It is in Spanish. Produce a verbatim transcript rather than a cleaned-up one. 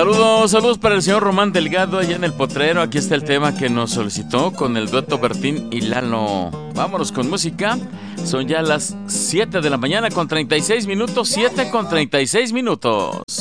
Saludos, saludos para el señor Román Delgado allá en el Potrero. Aquí está el tema que nos solicitó con el dueto Bertín y Lalo. Vámonos con música. Son ya las siete de la mañana con treinta y seis minutos. siete con treinta y seis minutos.